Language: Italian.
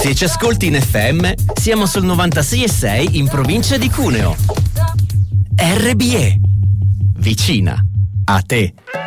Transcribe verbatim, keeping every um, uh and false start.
Se ci ascolti in F M, siamo sul novantasei e sei in provincia di Cuneo. R B E, vicina a te.